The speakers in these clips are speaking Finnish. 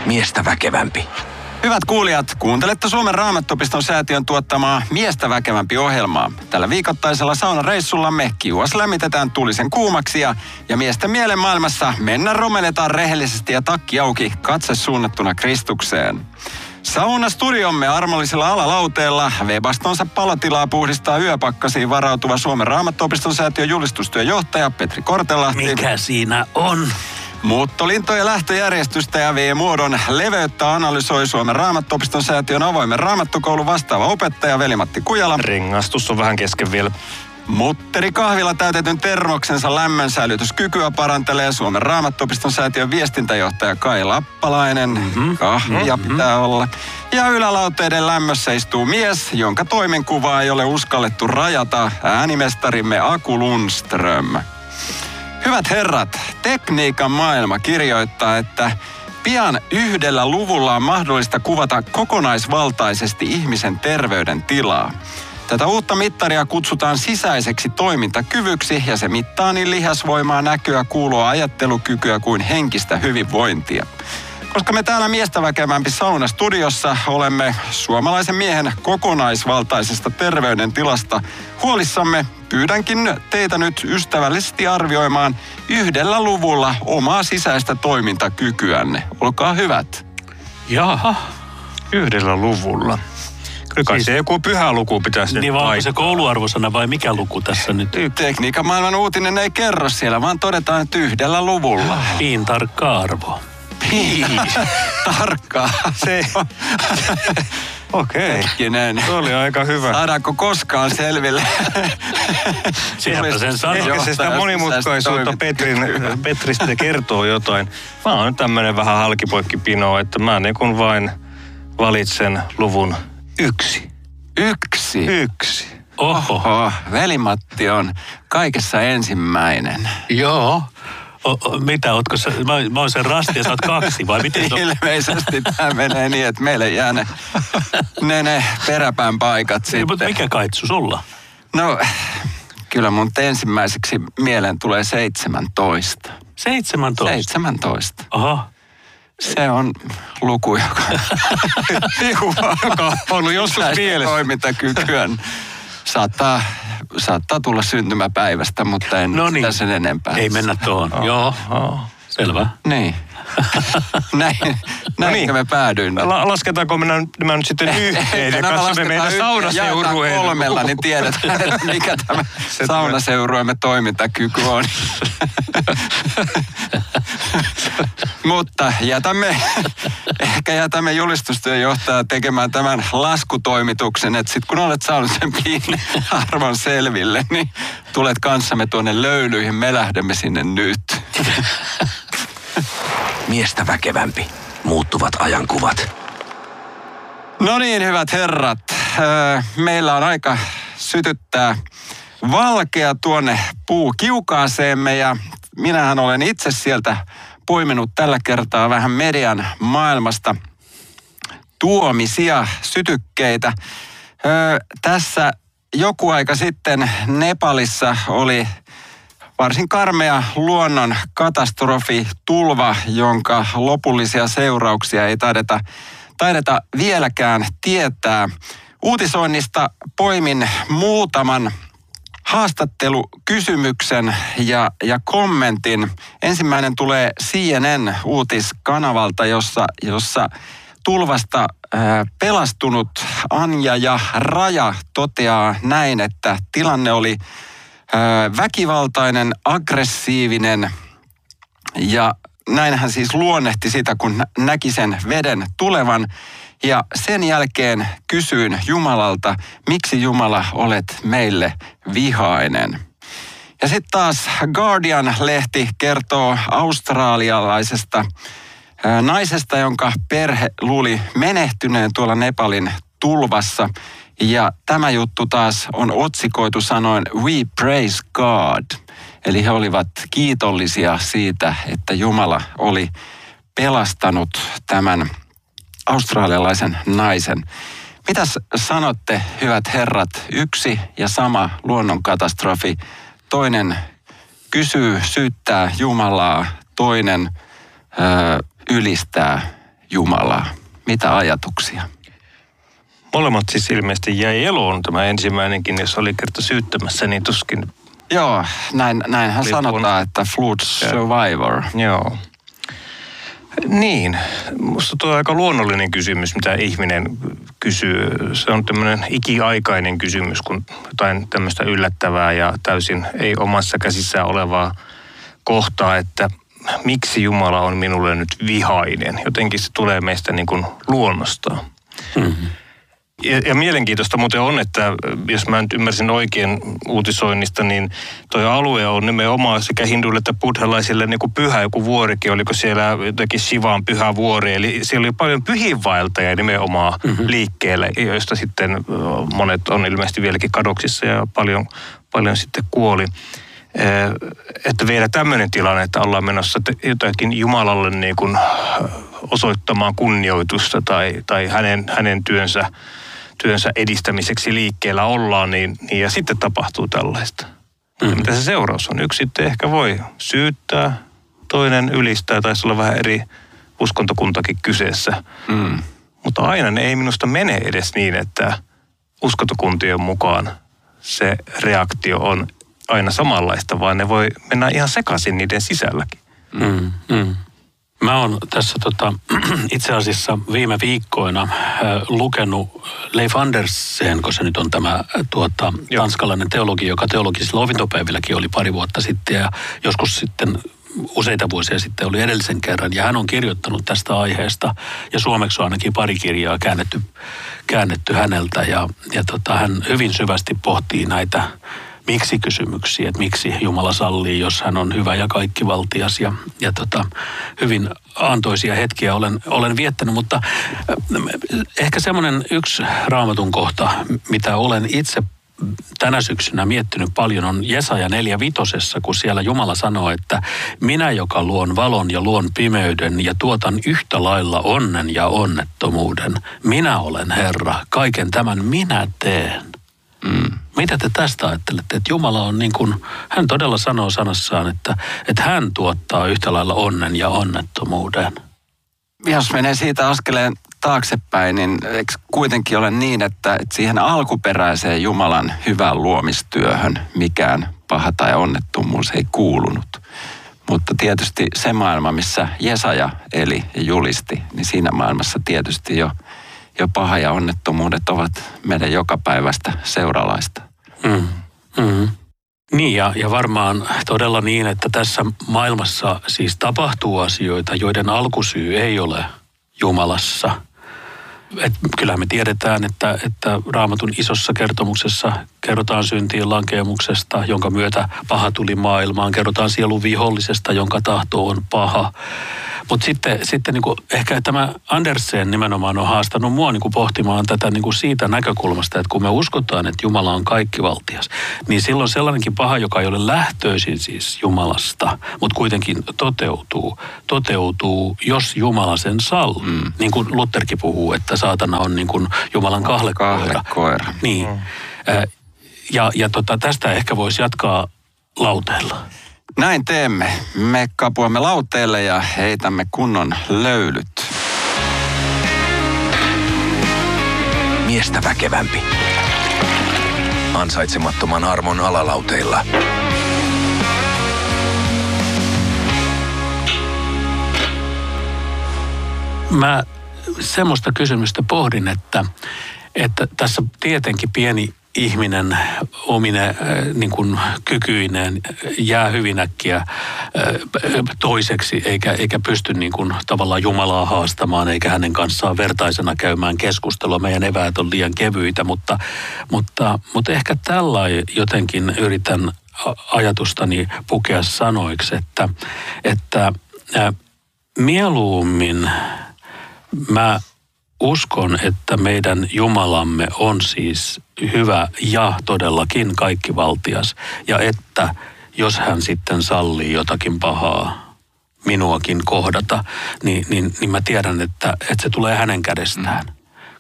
Miestä väkevämpi. Hyvät kuulijat, kuuntelette Suomen Raamattuopiston säätiön tuottamaa Miestä väkevämpi -ohjelmaa. Tällä viikoittaisella saunareissullamme kiuas lämmitetään tulisen kuumaksi ja miesten mielen maailmassa romelletaan rehellisesti ja takki auki, katse suunnattuna Kristukseen. Saunastudiomme armollisella alalauteella Webastonsa palotilaa puhdistaa yöpakkasiin varautuva Suomen Raamattuopiston säätiön julistustyöjohtaja Petri Kortelahti. Mikä siinä on? Muuttolintojen lähtöjärjestystä ja V-muodon leveyttä analysoi Suomen Raamattuopiston säätiön avoimen raamattukoulun vastaava opettaja Veli-Matti Kujala. Rengastus on vähän kesken vielä. Mutterikahvilla täytetyn termoksensa lämmönsäilytyskykyä parantelee Suomen Raamattuopiston säätiön viestintäjohtaja Kai Lappalainen. Kahvia pitää olla. Ja ylälauteiden lämmössä istuu mies, jonka toimenkuvaa ei ole uskallettu rajata, äänimestarimme Aku Lundström. Hyvät herrat, tekniikan maailma kirjoittaa, että pian 1 luvulla on mahdollista kuvata kokonaisvaltaisesti ihmisen terveyden tilaa. Tätä uutta mittaria kutsutaan sisäiseksi toimintakyvyksi ja se mittaa niin lihasvoimaa, näköä, kuuloa, ajattelukykyä kuin henkistä hyvinvointia. Koska me täällä Miestä väkevämpi saunastudiossa olemme suomalaisen miehen kokonaisvaltaisesta terveydentilasta huolissamme, pyydänkin teitä nyt ystävällisesti arvioimaan 1 luvulla omaa sisäistä toimintakykyänne. Olkaa hyvät. Jaha, 1 luvulla. Kyllä kai se joku pyhä luku pitäisi nyt niin vaan onko se kouluarvosana vai mikä luku tässä nyt? Tekniikan maailman uutinen ei kerro siellä, vaan todetaan, että 1 luvulla. Tarkka arvo. Tarkkaa. Okei. Hetkinen. Se oli aika hyvä. Saadaanko koskaan selville? Sieltä sen sanoo. Ehkä se sitä monimutkaisuutta Petristä kertoo jotain. Mä oon tämmönen vähän halkipoikkipino, että mä niin kun vain valitsen luvun 1. 1? Oho. Veli-Matti on kaikessa ensimmäinen. Joo. Mitä, ootko sä, mä oon sen rasti ja sä oot 2, vai miten? Ilmeisesti tämä menee niin, että meille jää ne peräpään paikat sitten. Mutta mikä kaitsu sulla? No, kyllä mun ensimmäiseksi mieleen tulee 17. 17? Aha. Se on luku, joka on ollut joskus mielessä. Toimintakykyä. Saattaa tulla syntymäpäivästä, mutta en sitä sen enempää. Ei mennä tuohon. Joo. Selvä. Niin. Näinkö me päädyin? Lasketaanko nämä nyt sitten yhteen ja katsomme meidän saunaseurueen? 3, niin tiedetään, että mikä tämä saunaseuruemme toimintakyky on. Mutta jätämme julistustyöjohtajaa tekemään tämän laskutoimituksen, että sitten kun olet saanut sen arvon selville, niin tulet kanssamme tuonne löylyihin, me lähdemme sinne nyt. Miestä väkevämpi. Muuttuvat ajankuvat. No niin, hyvät herrat. Meillä on aika sytyttää valkea tuonne puukiukaaseemme ja minähän olen itse sieltä poiminut tällä kertaa vähän median maailmasta tuomisia sytykkeitä. Tässä joku aika sitten Nepalissa oli varsin karmea luonnon katastrofi, tulva, jonka lopullisia seurauksia ei taideta vieläkään tietää. Uutisoinnista poimin muutaman haastattelukysymyksen ja kommentin. Ensimmäinen tulee CNN-uutiskanavalta, jossa tulvasta pelastunut Anja ja Raja toteaa näin, että tilanne oli väkivaltainen, aggressiivinen ja näin hän siis luonnehti sitä, kun näki sen veden tulevan. Ja sen jälkeen kysyin Jumalalta, miksi Jumala olet meille vihainen. Ja sitten taas Guardian-lehti kertoo australialaisesta naisesta, jonka perhe luuli menehtyneen tuolla Nepalin tulvassa. Ja tämä juttu taas on otsikoitu sanoen We praise God. Eli he olivat kiitollisia siitä, että Jumala oli pelastanut tämän australialaisen naisen. Mitäs sanotte, hyvät herrat, yksi ja sama luonnonkatastrofi? Toinen kysyy, syyttää Jumalaa, toinen ylistää Jumalaa? Mitä ajatuksia? Molemmat siis ilmeisesti jäi eloon. Tämä ensimmäinenkin, jos oli kerta syyttämässä, niin tuskin. Joo, näinhän sanotaan, että flute survivor. Joo. Niin, musta tuo on aika luonnollinen kysymys, mitä ihminen kysyy. Se on tämmöinen ikiaikainen kysymys, kun jotain tämmöistä yllättävää ja täysin ei omassa käsissään olevaa kohtaa, että miksi Jumala on minulle nyt vihainen. Jotenkin se tulee meistä niin kuin luonnostaan. Mm-hmm. Ja mielenkiintoista muuten on, että jos mä nyt ymmärsin oikein uutisoinnista, niin toi alue on nimenomaan sekä hinduille että buddhalaisille niin kuin pyhä joku vuorikin. Oliko siellä jotenkin Shivan pyhä vuori, eli siellä oli paljon pyhiinvaeltajia nimenomaan liikkeelle, joista sitten monet on ilmeisesti vieläkin kadoksissa ja paljon sitten kuoli. Että vielä tämmöinen tilanne, että ollaan menossa jotakin Jumalalle niin kuin osoittamaan kunnioitusta tai hänen työnsä edistämiseksi liikkeellä ollaan, niin ja sitten tapahtuu tällaista. Mitä se seuraus on? Yksi sitten ehkä voi syyttää, toinen ylistää, taisi olla vähän eri uskontokuntakin kyseessä. Mutta aina ne ei minusta mene edes niin, että uskontokuntien mukaan se reaktio on aina samanlaista, vaan ne voi mennä ihan sekaisin niiden sisälläkin. Mä oon tässä itse asiassa viime viikkoina lukenut Leif Andersen, kun se nyt on tämä tanskalainen teologi, joka teologisilla opintopäivilläkin oli pari vuotta sitten ja joskus sitten useita vuosia sitten oli edellisen kerran. Ja hän on kirjoittanut tästä aiheesta ja suomeksi on ainakin pari kirjaa käännetty häneltä ja hän hyvin syvästi pohtii näitä miksi-kysymyksiä, että miksi Jumala sallii, jos hän on hyvä ja kaikkivaltias ja hyvin antoisia hetkiä olen viettänyt, mutta ehkä semmoinen yksi Raamatun kohta, mitä olen itse tänä syksynä miettinyt paljon, on Jesaja 4:5, kun siellä Jumala sanoo, että minä, joka luon valon ja luon pimeyden ja tuotan yhtä lailla onnen ja onnettomuuden, minä olen Herra, kaiken tämän minä teen. Mitä te tästä ajattelette, että Jumala on niin kuin, hän todella sanoo sanassaan, että hän tuottaa yhtä lailla onnen ja onnettomuuden? Jos menee siitä askeleen taaksepäin, niin eikö kuitenkin ole niin, että siihen alkuperäiseen Jumalan hyvään luomistyöhön mikään paha tai onnettomuus ei kuulunut. Mutta tietysti se maailma, missä Jesaja eli ja julisti, niin siinä maailmassa tietysti jo paha ja onnettomuudet ovat meidän jokapäiväistä seuralaista. Niin ja varmaan todella niin, että tässä maailmassa siis tapahtuu asioita, joiden alkusyy ei ole Jumalassa. Kyllähän me tiedetään, että Raamatun isossa kertomuksessa kerrotaan syntien lankeemuksesta, jonka myötä paha tuli maailmaan. Kerrotaan sielun vihollisesta, jonka tahto on paha. Mutta sitten niin kuin ehkä tämä Andersen nimenomaan on haastanut mua niin kuin pohtimaan tätä niin kuin siitä näkökulmasta, että kun me uskotaan, että Jumala on kaikkivaltias, niin silloin sellainenkin paha, joka ei ole lähtöisin siis Jumalasta, mutta kuitenkin toteutuu, jos Jumala sen sallii. Niin kuin Lutherkin puhuu, että saatana on niin kuin Jumalan kahlekoira. Niin. Ja tästä ehkä voisi jatkaa lauteella. Näin teemme. Me kapuamme lauteelle ja heitämme kunnon löylyt. Miestä väkevämpi. Ansaitsemattoman armon alalauteilla. Mä semmoista kysymystä pohdin, että tässä tietenkin pieni ihminen omine niin kuin kykyineen jää hyvin äkkiä toiseksi, eikä pysty niin kuin tavallaan Jumalaa haastamaan, eikä hänen kanssaan vertaisena käymään keskustelua. Meidän eväät on liian kevyitä, mutta ehkä tällä jotenkin yritän ajatustani pukea sanoiksi, että mieluummin mä uskon, että meidän Jumalamme on siis hyvä ja todellakin kaikkivaltias. Ja että jos hän sitten sallii jotakin pahaa minuakin kohdata, niin mä tiedän, että se tulee hänen kädestään.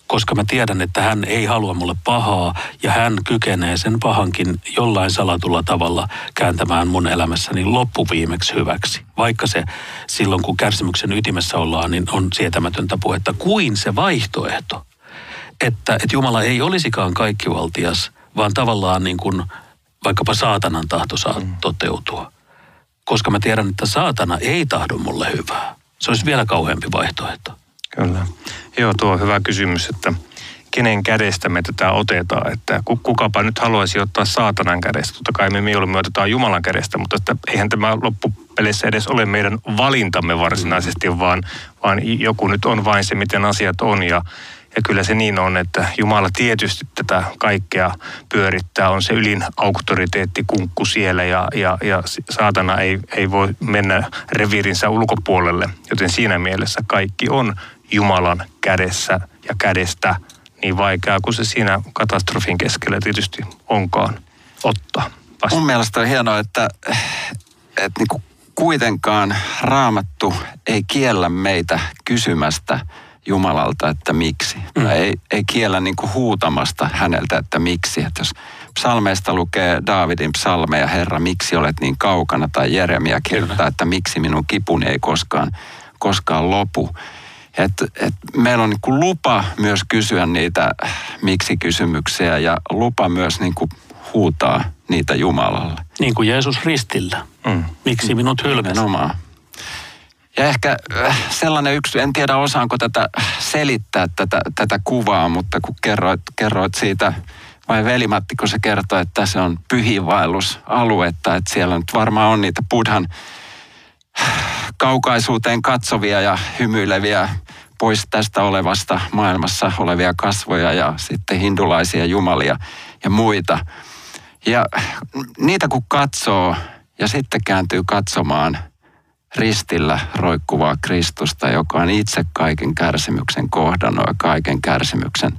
koska mä tiedän, että hän ei halua mulle pahaa ja hän kykenee sen pahankin jollain salatulla tavalla kääntämään mun elämässäni loppuviimeksi hyväksi. Vaikka se silloin, kun kärsimyksen ytimessä ollaan, niin on sietämätöntä puhetta kuin se vaihtoehto, että Jumala ei olisikaan kaikkivaltias, vaan tavallaan niin kuin vaikkapa saatanan tahto saa toteutua. Koska mä tiedän, että saatana ei tahdo mulle hyvää. Se olisi vielä kauheampi vaihtoehto. Kyllä. Joo, tuo on hyvä kysymys, että kenen kädestä me tätä otetaan. Että kukapa nyt haluaisi ottaa saatanan kädestä. Totta kai me mieluummin otetaan Jumalan kädestä, mutta että eihän tämä loppupeleissä edes ole meidän valintamme varsinaisesti, vaan joku nyt on vain se, miten asiat on. Ja kyllä se niin on, että Jumala tietysti tätä kaikkea pyörittää. On se ylin auktoriteettikunkku siellä ja saatana ei voi mennä reviirinsä ulkopuolelle. Joten siinä mielessä kaikki on Jumalan kädessä ja kädestä niin vaikeaa kuin se siinä katastrofin keskellä tietysti onkaan ottaa vasta. Mun mielestä on hienoa, että niinku kuitenkaan Raamattu ei kiellä meitä kysymästä Jumalalta, että miksi. Ei kiellä niinku huutamasta häneltä, että miksi. Että jos psalmeista lukee Daavidin psalmeja, Herra, miksi olet niin kaukana, tai Jeremia kirjoittaa, että miksi minun kipuni ei koskaan lopu. Et meillä on niinku lupa myös kysyä niitä miksi-kysymyksiä ja lupa myös niinku huutaa niitä Jumalalle. Niin kuin Jeesus ristillä. Miksi minut hylkäsi? Ja ehkä sellainen yksi, en tiedä osaanko tätä selittää tätä kuvaa, mutta kun kerroit siitä, vai Veli-Matti, kun se kertoi, että se on pyhiinvaellusaluetta, että siellä nyt varmaan on niitä Buddhan kaukaisuuteen katsovia ja hymyileviä pois tästä olevasta maailmassa olevia kasvoja ja sitten hindulaisia jumalia ja muita. Ja niitä kun katsoo ja sitten kääntyy katsomaan ristillä roikkuvaa Kristusta, joka on itse kaiken kärsimyksen kohdannut ja kaiken kärsimyksen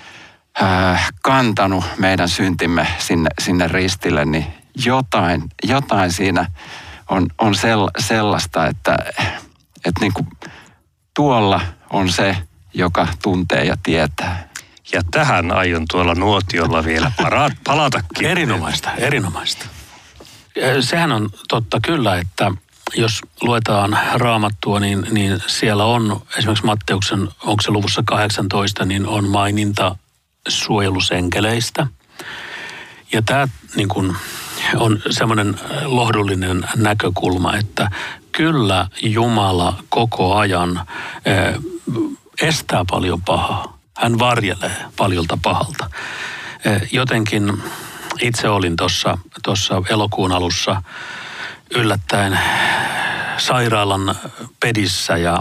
kantanut meidän syntimme sinne ristille, niin jotain siinä on sellaista, että niin kuin tuolla on se, joka tuntee ja tietää. Ja tähän aion tuolla nuotiolla vielä palatakin. Erinomaista. Sehän on totta kyllä, että jos luetaan Raamattua, niin siellä on esimerkiksi Matteuksen, onko se luvussa 18, niin on maininta suojelusenkeleistä. Ja tämä niin kuin on semmoinen lohdullinen näkökulma, että kyllä Jumala koko ajan estää paljon pahaa. Hän varjelee paljolta pahalta. Jotenkin itse olin tuossa elokuun alussa yllättäen sairaalan pedissä ja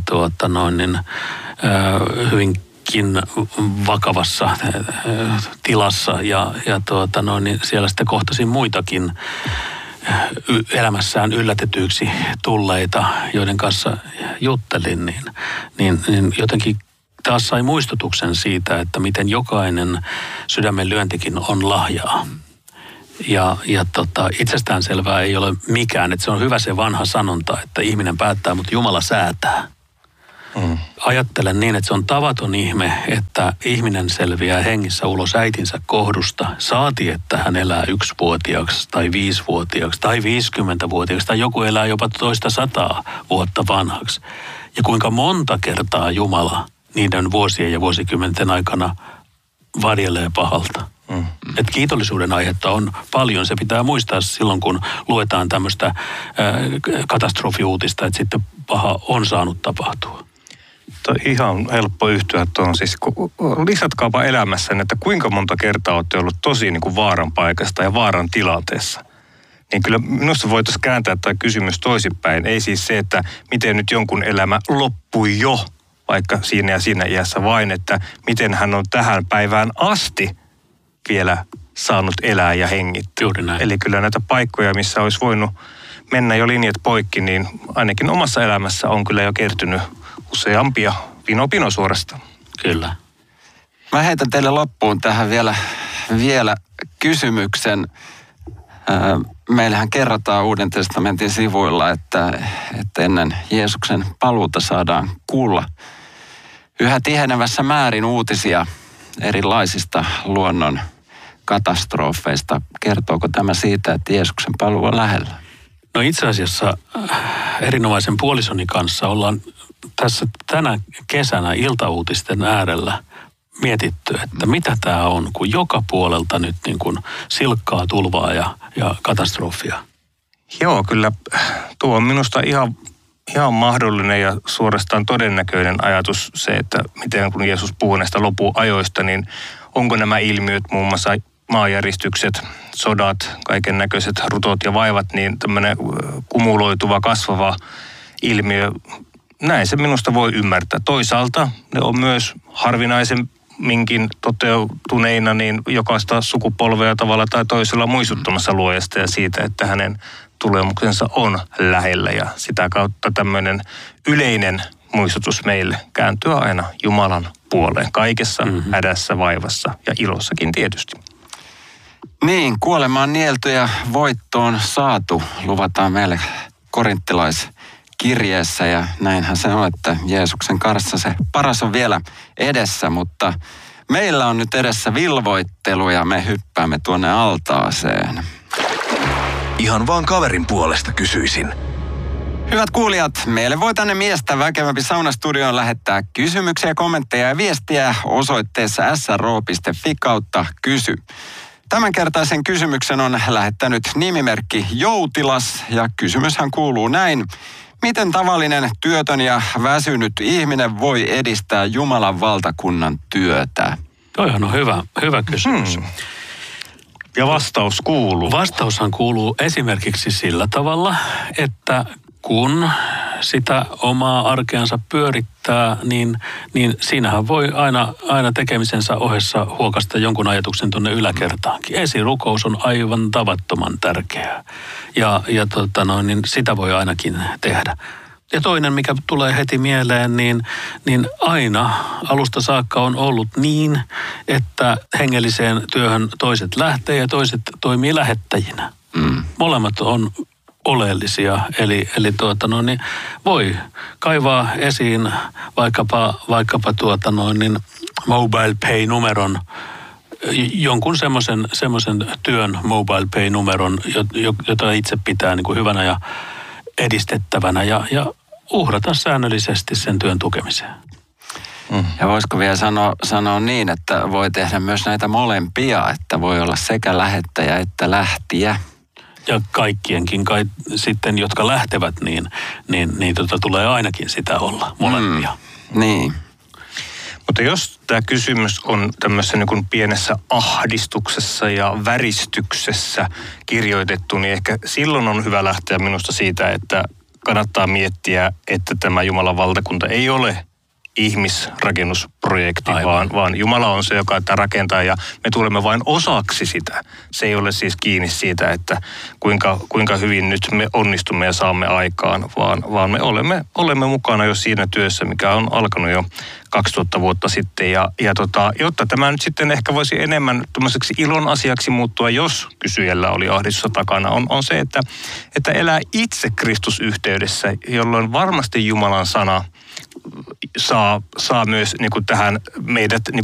hyvinkin vakavassa tilassa ja siellä sitten kohtasin muitakin elämässään yllätetyiksi tulleita, joiden kanssa juttelin, niin jotenkin taas sai muistutuksen siitä, että miten jokainen sydämen lyöntikin on lahjaa. Ja itsestään selvää ei ole mikään, että se on hyvä se vanha sanonta, että ihminen päättää, mutta Jumala säätää. Ajattelen niin, että se on tavaton ihme, että ihminen selviää hengissä ulos äitinsä kohdusta. Saati, että hän elää 1-vuotiaaksi tai 5-vuotiaaksi tai 50-vuotiaaksi tai joku elää jopa 100 vuotta vanhaksi. Ja kuinka monta kertaa Jumala niiden vuosien ja vuosikymmenten aikana varjelee pahalta. Että kiitollisuuden aihetta on paljon. Se pitää muistaa silloin, kun luetaan tämmöistä katastrofiuutista, että sitten paha on saanut tapahtua. Ihan helppo yhtyä tuohon. Siis lisätkaapa elämässänne, että kuinka monta kertaa olette ollut tosi niin kuin vaaran paikasta ja vaaran tilanteessa. Niin kyllä minusta voitaisiin kääntää tämä kysymys toisinpäin. Ei siis se, että miten nyt jonkun elämä loppui jo, vaikka siinä ja siinä iässä, vain että miten hän on tähän päivään asti vielä saanut elää ja hengittää. Eli kyllä näitä paikkoja, missä olisi voinut mennä jo linjat poikki, niin ainakin omassa elämässä on kyllä jo kertynyt useampia pino suorastaan. Kyllä. Mä heitän teille loppuun tähän vielä kysymyksen. Meillähän kerrotaan Uuden testamentin sivuilla, että ennen Jeesuksen paluuta saadaan kuulla yhä tihenevässä määrin uutisia erilaisista luonnon katastrofeista. Kertooko tämä siitä, että Jeesuksen paluu on lähellä? No itse asiassa erinomaisen puolisoni kanssa ollaan tässä tänä kesänä iltauutisten äärellä mietitty, että mitä tämä on, kun joka puolelta nyt niin kuin silkkaa tulvaa ja katastrofia. Joo, kyllä tuo on minusta ihan mahdollinen ja suorastaan todennäköinen ajatus se, että miten kun Jeesus puhuu näistä lopuajoista, niin onko nämä ilmiöt, muun muassa maanjäristykset, sodat, kaiken näköiset rutot ja vaivat, niin tämmöinen kumuloituva, kasvava ilmiö, näin se minusta voi ymmärtää. Toisaalta ne on myös harvinaisemminkin toteutuneina niin jokaista sukupolvea tavalla tai toisella muistuttamassa luojasta ja siitä, että hänen tulemuksensa on lähellä ja sitä kautta tämmöinen yleinen muistutus meille kääntyä aina Jumalan puoleen kaikessa hädässä, vaivassa ja ilossakin tietysti. Niin, kuolema on nielty ja voitto on saatu, luvataan meille korinttilaiskirjeessä ja näinhän se on, että Jeesuksen kanssa se paras on vielä edessä, mutta meillä on nyt edessä vilvoittelu ja me hyppäämme tuonne altaaseen. Ihan vaan kaverin puolesta kysyisin. Hyvät kuulijat, meille voi tänne miestä väkevämpi saunastudioon lähettää kysymyksiä, kommentteja ja viestiä osoitteessa sro.fi/kysy. Tämänkertaisen kysymyksen on lähettänyt nimimerkki Joutilas ja kysymyshän kuuluu näin. Miten tavallinen, työtön ja väsynyt ihminen voi edistää Jumalan valtakunnan työtä? Toihan on hyvä kysymys. Ja vastaus kuuluu? Vastaushan kuuluu esimerkiksi sillä tavalla, että kun sitä omaa arkeansa pyörittää, niin siinähän voi aina tekemisensä ohessa huokasta jonkun ajatuksen tuonne yläkertaankin. Esirukous on aivan tavattoman tärkeää niin sitä voi ainakin tehdä. Ja toinen, mikä tulee heti mieleen, niin aina alusta saakka on ollut niin, että hengelliseen työhön toiset lähtee ja toiset toimii lähettäjinä. Molemmat on oleellisia, eli voi kaivaa esiin vaikkapa mobile pay-numeron, jonkun semmoisen työn mobile pay-numeron, jota itse pitää niin kuin hyvänä ja edistettävänä ja uhrata säännöllisesti sen työn tukemiseen. Ja voisiko vielä sanoa niin, että voi tehdä myös näitä molempia, että voi olla sekä lähettäjä että lähtijä. Ja kaikkienkin sitten, jotka lähtevät, niin tulee ainakin sitä olla, molempia. Niin. Mutta jos tämä kysymys on tämmöisessä niin kuin pienessä ahdistuksessa ja väristyksessä kirjoitettu, niin ehkä silloin on hyvä lähteä minusta siitä, että kannattaa miettiä, että tämä Jumalan valtakunta ei ole ihmisrakennusprojekti, vaan Jumala on se, joka tätä rakentaa ja me tulemme vain osaksi sitä. Se ei ole siis kiinni siitä, että kuinka hyvin nyt me onnistumme ja saamme aikaan, vaan me olemme mukana jo siinä työssä, mikä on alkanut jo 2000 vuotta sitten. Jotta tämä nyt sitten ehkä voisi enemmän tämmöiseksi ilon asiaksi muuttua, jos kysyjällä oli ahdistusta takana, on se, että elää itse Kristusyhteydessä, jolloin varmasti Jumalan sana saa myös niin kuin tähän meidät niin